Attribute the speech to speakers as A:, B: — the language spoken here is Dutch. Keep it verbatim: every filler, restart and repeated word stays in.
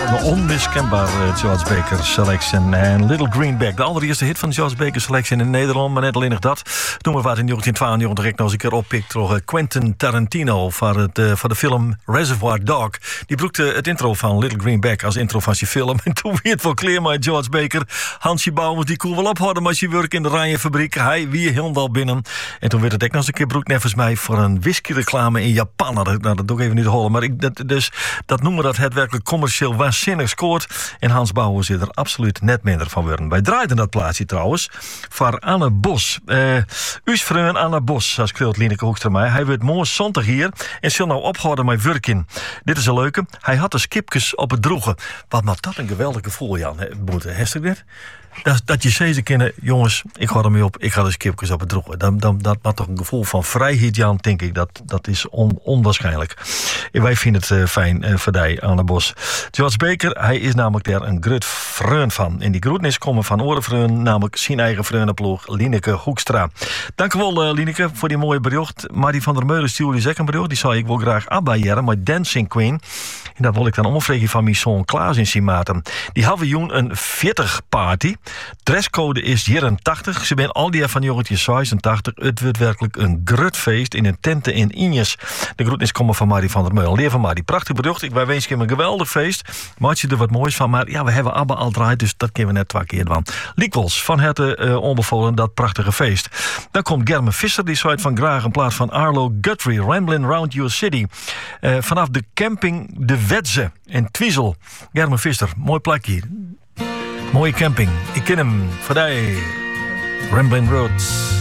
A: Een onmiskenbaar George Baker Selection en Little Greenback. De allereerste hit van George Baker Selection in Nederland, maar net alleen nog dat. Toen we wat in negentien tweeënnegentig direct nog eens een keer oppikt door Quentin Tarantino voor, het, uh, voor de film Reservoir Dog. Die broekte het intro van Little Greenback als intro van zijn film. En toen weer het wel clear met George Baker. Hansje Bouwens, die kon wel ophouden met zijn werk in de Rijenfabriek. Hij wie helemaal binnen. En toen werd het ook nog eens een keer broek nevens mij voor een whisky-reclame in Japan. Nou, dat, dat doe ik even niet te holen. Maar ik, dat, dus dat noemen we dat het werkelijk commercieel waanzinnig scoort. En Hans Bouwens zit er absoluut net minder van worden. Wij draaiden dat plaatsje trouwens voor Anne Bos. Uh, U's vriend Anne Bos, zoals kreeg Lineke Hoekstra mij. Hij werd morgen zondag hier en zal nou ophouden met werk in. Dit is een leuke. Hij had de skipjes op het droegen. Wat maakt dat een geweldig gevoel, Jan. Hester dit? Dat, dat je ze kennen, jongens, ik ga ermee op, ik ga de skipjes op het droegen. Dan, dan, dat maakt toch een gevoel van vrijheid, Jan, denk ik. Dat, dat is on, onwaarschijnlijk. En wij vinden het uh, fijn uh, voor die, Anne Bos. George Baker, hij is namelijk daar een groot vriend van. En die groetnis komen van orenvriend, namelijk zijn eigen vriendenploeg, Lineke Hoekstra. Dank u wel, uh, Lineke, voor die mooie bericht. Marie van der Meulen stuurde zich een bericht. Die zou ik wel graag abbaaieren, maar Dancing Queen. En dat wil ik dan omvregen van mijn zoon Klaas in Simaten. Die hebben joen een veertig party. Dresscode is eenentachtig. Ze zijn al die van jongetje zesentachtig. Het wordt werkelijk een grut feest in een tenten in Injes. De groetnis komen van Marie van der Meulen. Leer van Marie. Prachtig bedocht. Ik wij wensen hem een geweldig feest. Maak je er wat moois van. Maar ja, we hebben Abba al draait, dus dat kunnen we net twee keer van. Liekwels, van harte uh, onbevolen dat prachtige feest. Dan komt Germe Visser. Die zei van graag in plaats van Arlo Guthrie. Ramblin' Round Your City. Uh, vanaf de camping De Wetze in Twiesel. Germe Visser. Mooi plekje. Mooie camping. Ik ken hem. Voor die. Ramblin' Roads.